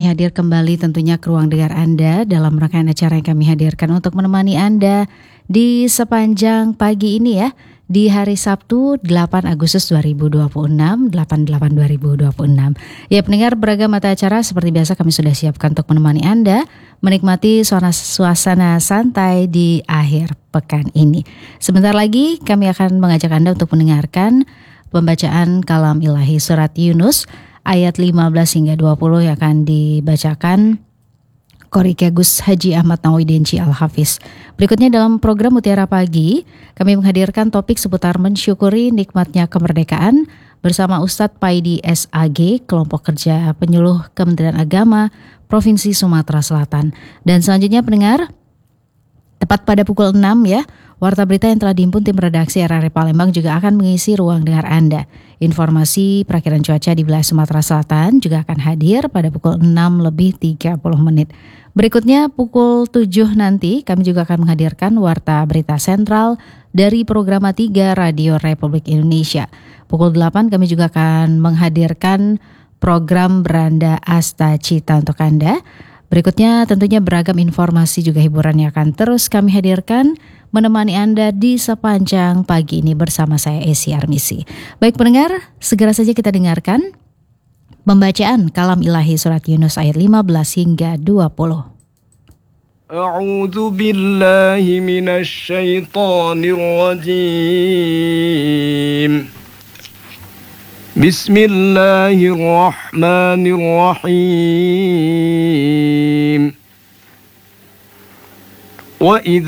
hadir kembali tentunya ke ruang dengar Anda dalam rangkaian acara yang kami hadirkan untuk menemani Anda di sepanjang pagi ini ya. Di hari Sabtu 8 Agustus 2026, 8/8/2026. Ya pendengar, beragam mata acara seperti biasa kami sudah siapkan untuk menemani Anda menikmati suasana santai di akhir pekan ini. Sebentar lagi kami akan mengajak Anda untuk mendengarkan pembacaan kalam ilahi surat Yunus ayat 15 hingga 20 yang akan dibacakan Korike Gus Haji Ahmad Nawidinci Al-Hafiz. Berikutnya dalam program Mutiara Pagi, kami menghadirkan topik seputar mensyukuri nikmatnya kemerdekaan bersama Ustadz Paidi SAG, kelompok kerja penyuluh Kementerian Agama Provinsi Sumatera Selatan. Dan selanjutnya pendengar, tepat pada pukul 6 ya, warta berita yang telah dihimpun tim redaksi RRI Palembang juga akan mengisi ruang dengar Anda. Informasi perakiran cuaca di wilayah Sumatera Selatan juga akan hadir pada pukul 6:30. Berikutnya pukul 7 nanti kami juga akan menghadirkan warta berita sentral dari Programa 3 Radio Republik Indonesia. Pukul 8 kami juga akan menghadirkan program Beranda Asta Cita untuk Anda. Berikutnya tentunya beragam informasi juga hiburan yang akan terus kami hadirkan menemani Anda di sepanjang pagi ini bersama saya Esi Armisi. Baik pendengar, segera saja kita dengarkan pembacaan kalam ilahi surat Yunus ayat 15 hingga 20. A'udzu billahi minasy syaithanir rajim. Bismillahirrahmanirrahim. Wa